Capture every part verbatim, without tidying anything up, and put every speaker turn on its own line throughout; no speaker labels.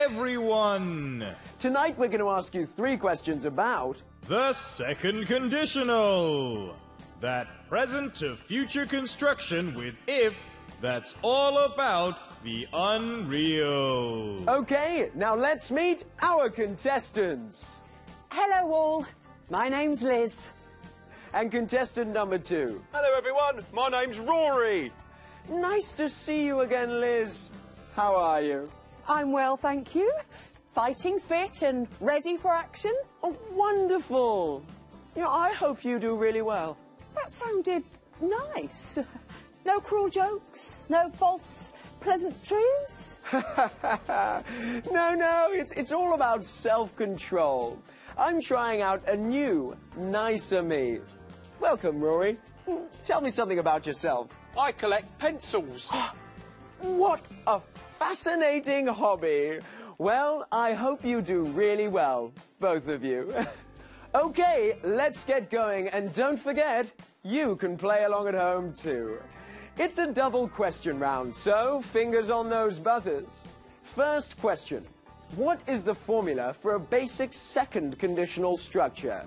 Everyone!
Tonight we're going to ask you three questions about
the second conditional. That present to future construction with if that's all about the unreal.
Okay, now let's meet our contestants.
Hello all, my name's Liz.
And contestant number two.
Hello everyone, my name's Rory.
Nice to see you again, Liz. How are you?
I'm well, thank you. Fighting fit and ready for action.
Oh, wonderful. You know, I hope you do really well.
That sounded nice. No cruel jokes, no false pleasantries.
No, no, it's, it's all about self-control. I'm trying out a new, nicer me. Welcome, Rory. Tell me something about yourself.
I collect pencils.
What a fascinating hobby. Well, I hope you do really well, both of you. Okay, let's get going, and don't forget, you can play along at home too. It's a double question round, so fingers on those buzzers. First question. What is the formula for a basic second conditional structure?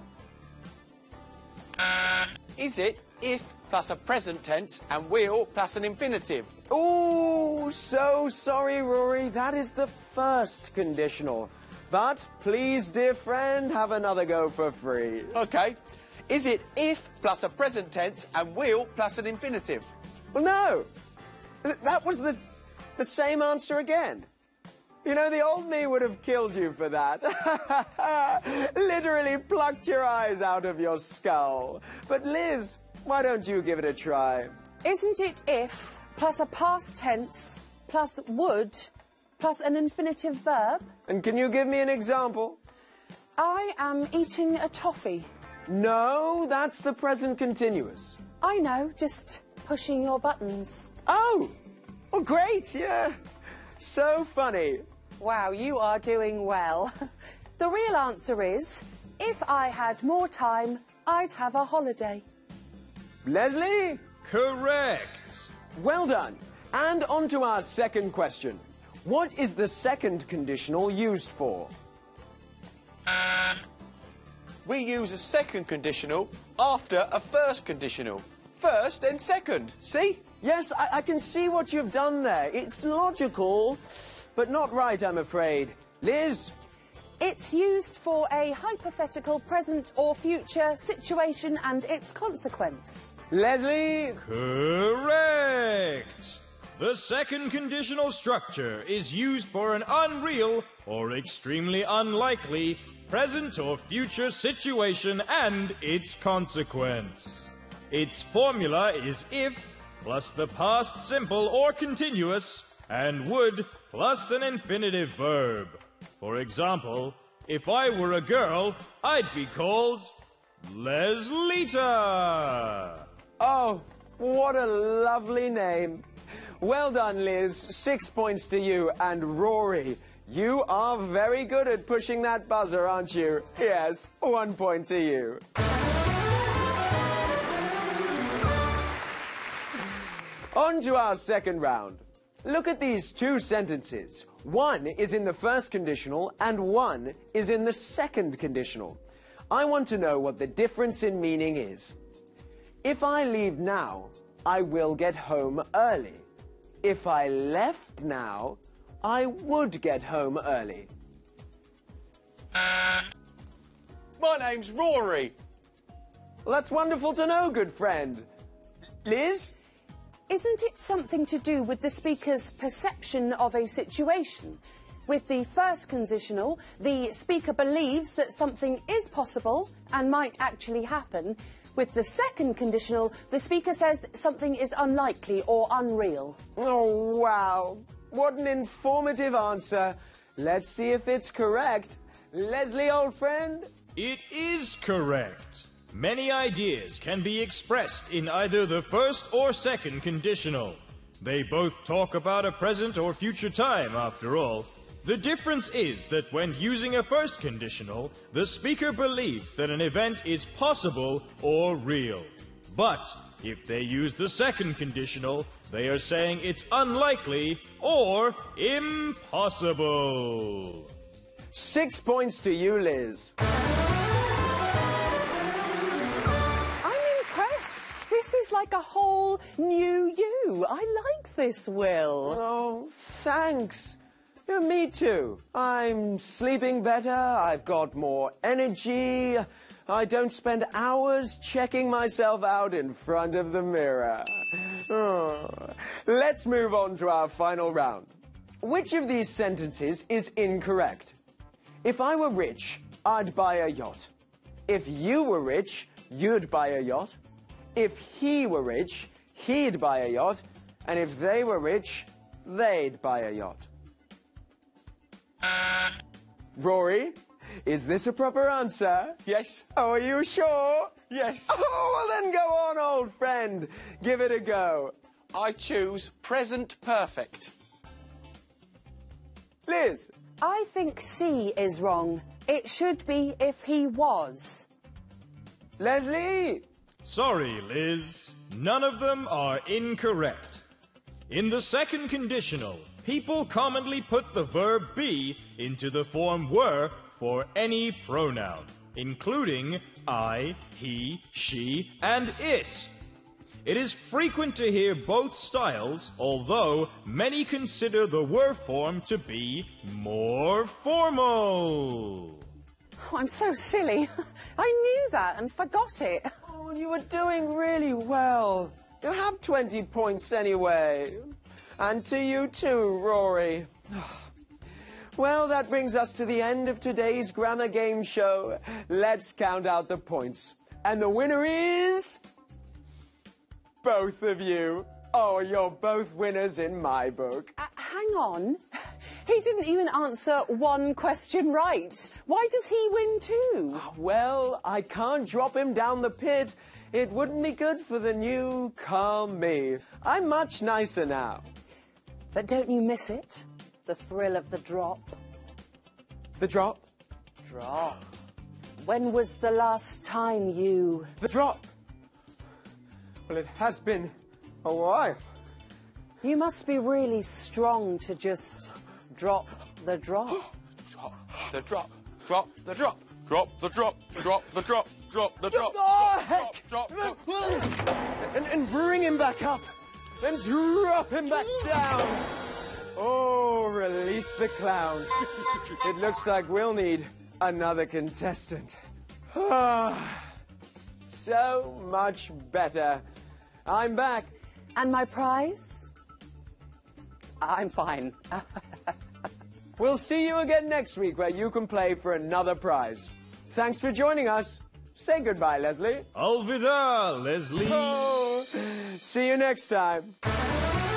Is it if plus a present tense and will plus an infinitive?
Ooh, so sorry, Rory. That is the first conditional. But please, dear friend, have another go for free.
Okay. Is it if plus a present tense and will plus an infinitive?
Well, no. Th- that was the, the same answer again. You know, the old me would have killed you for that. Literally plucked your eyes out of your skull. But Liz, why don't you give it a try?
Isn't it if plus a past tense plus would plus an infinitive verb?
And can you give me an example?
I am eating a toffee.
No, that's the present continuous.
I know, just pushing your buttons.
Oh, well, great, yeah. So funny.
Wow, you are doing well. The real answer is, if I had more time, I'd have a holiday.
Leslie?
Correct.
Well done. And on to our second question. What is the second conditional used for?
We use a second conditional after a first conditional. First, then second. See?
Yes, I, I can see what you've done there. It's logical, but not right, I'm afraid. Liz?
It's used for a hypothetical present or future situation and its consequence.
Leslie?
Correct. The second conditional structure is used for an unreal or extremely unlikely present or future situation and its consequence. Its formula is if plus the past simple or continuous and would plus an infinitive verb. For example, if I were a girl, I'd be called Leslita.
Oh, what a lovely name. Well done, Liz. Six points to you. And Rory, you are very good at pushing that buzzer, aren't you? Yes, one point to you. On to our second round. Look at these two sentences. One is in the first conditional and one is in the second conditional. I want to know what the difference in meaning is. If I leave now, I will get home early. If I left now, I would get home early.
My name's Rory.
Well, that's wonderful to know, good friend. Liz?
Isn't it something to do with the speaker's perception of a situation? With the first conditional, the speaker believes that something is possible and might actually happen. With the second conditional, the speaker says something is unlikely or unreal.
Oh, wow. What an informative answer. Let's see if it's correct. Leslie, old friend?
It is correct. Many ideas can be expressed in either the first or second conditional. They both talk about a present or future time, after all. The difference is that when using a first conditional, the speaker believes that an event is possible or real. But If they use the second conditional, they are saying it's unlikely or impossible.
Six points to you, Liz.
This is like a whole new you. I like this, Will.
Oh, thanks. Yeah, me too. I'm sleeping better, I've got more energy, I don't spend hours checking myself out in front of the mirror. Oh. Let's move on to our final round. Which of these sentences is incorrect? If I were rich, I'd buy a yacht. If you were rich, you'd buy a yacht. If he were rich, he'd buy a yacht. And if they were rich, they'd buy a yacht. Rory, is this a proper answer?
Yes.
Oh, are you sure?
Yes.
Oh, well then go on, old friend. Give it a go.
I choose present perfect.
Liz?
I think C is wrong. It should be if he was.
Leslie?
Sorry, Liz. None of them are incorrect. In the second conditional, people commonly put the verb be into the form were for any pronoun, including I, he, she, and it. It is frequent to hear both styles, although many consider the were form to be more formal.
Oh, I'm so silly. I knew that and forgot it.
Oh, you were doing really well. You have twenty points anyway. And to you too, Rory. Well, that brings us to the end of today's grammar game show. Let's count out the points. And the winner is... both of you. Oh, you're both winners in my book.
Uh, hang on. He didn't even answer one question right. Why does he win too?
Well, I can't drop him down the pit. It wouldn't be good for the new calm me. I'm much nicer now.
But don't you miss it? The thrill of the drop.
The drop?
Drop. When was the last time you...
The drop. Well, it has been a while.
You must be really strong to just drop the drop.
Drop the drop. Drop the drop. Drop the drop. Drop the drop. Drop the drop.
Oh, heck!
Drop, drop,
And, and bring him back up. And drop him back down. Oh, release the clowns. It looks like we'll need another contestant. So much better. I'm back.
And my prize? I'm fine.
We'll see you again next week where you can play for another prize. Thanks for joining us. Say goodbye, Leslie.
Alvida, Leslie.
Oh, see you next time.